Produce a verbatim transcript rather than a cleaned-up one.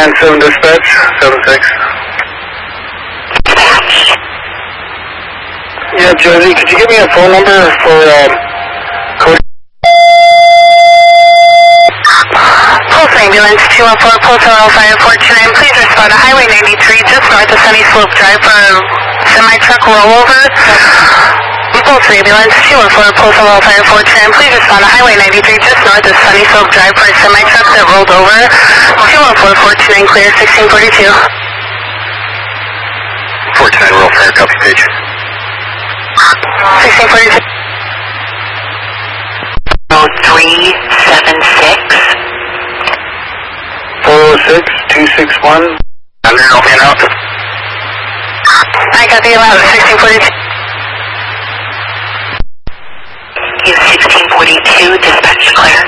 nine seven dispatch, seven six. Yeah, Josie, could you give me a phone number for, um, Cody? Pulse ambulance two one four, Pulse Oil Fire four two nine, please respond to Highway ninety-three, just north of Sunny Slope Drive for a semi-truck rollover. Pulse ambulance two one four, Pulse Oil Fire four two nine, please respond to Highway ninety-three, just north of Sunny Slope Drive for a semi-truck that rolled over. two one four, four two nine, clear, sixteen forty-two. four two nine, roll fire, copy page. sixteen forty-two. Oh, three seven six. four oh six, two six one. Under, open out. I got the eleven, sixteen forty-two. You sixteen forty-two, dispatch clear.